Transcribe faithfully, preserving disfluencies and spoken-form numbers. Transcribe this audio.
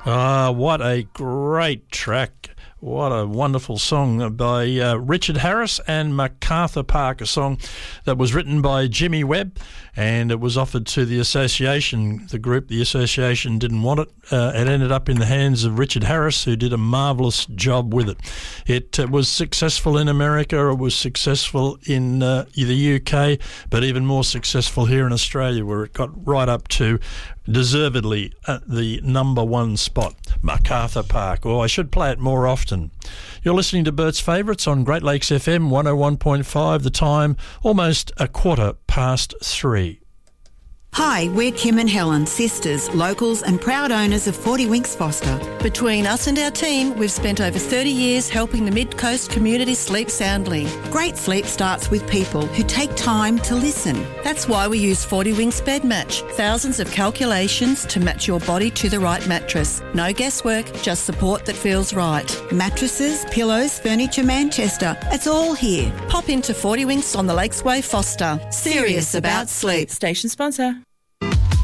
Ah, what a great track. What a wonderful song by uh, Richard Harris and MacArthur Park, a song that was written by Jimmy Webb, and it was offered to the association, the group. The association didn't want it. Uh, it ended up in the hands of Richard Harris, who did a marvellous job with it. It uh, was successful in America, it was successful in uh, the U K, but even more successful here in Australia, where it got right up to deservedly at the number one spot. MacArthur Park. Oh, I should play it more often. You're listening to Bert's Favourites on Great Lakes F M one oh one point five. The time, almost a quarter past three. Hi, we're Kim and Helen, sisters, locals and proud owners of forty Winks Foster. Between us and our team, we've spent over thirty years helping the Mid-Coast community sleep soundly. Great sleep starts with people who take time to listen. That's why we use forty Winks Bed Match. Thousands of calculations to match your body to the right mattress. No guesswork, just support that feels right. Mattresses, pillows, furniture, Manchester. It's all here. Pop into forty Winks on the Lakesway, Foster. Serious about sleep. Station sponsor.